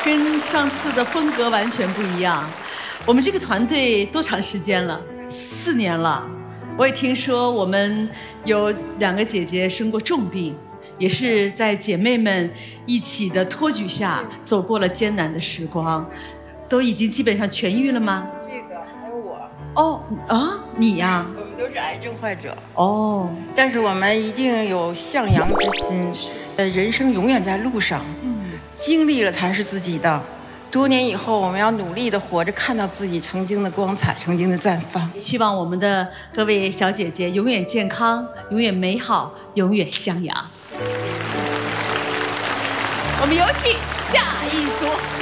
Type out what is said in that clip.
跟上次的风格完全不一样。我们这个团队多长时间了？4年了。我也听说我们有2个姐姐生过重病，也是在姐妹们一起的托举下走过了艰难的时光，都已经基本上痊愈了吗？ 这个还有我。 哦啊，你呀？ 我们都是癌症患者。 哦， 但是我们一定有向阳之心。人生永远在路上，经历了才是自己的。多年以后，我们要努力的活着，看到自己曾经的光彩，曾经的绽放。 希望我们的各位小姐姐永远健康，永远美好，永远向阳。我们有请下一组。